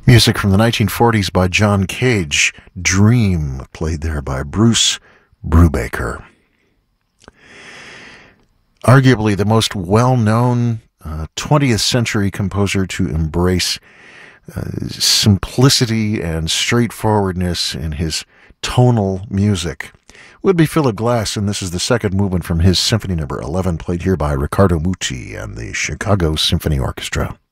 Music from the 1940s by John Cage, Dream, played there by Bruce Brubaker. Arguably the most well-known 20th century composer to embrace simplicity and straightforwardness in his tonal music would be Philip Glass, and this is the second movement from his Symphony No. 11, played here by Riccardo Muti and the Chicago Symphony Orchestra.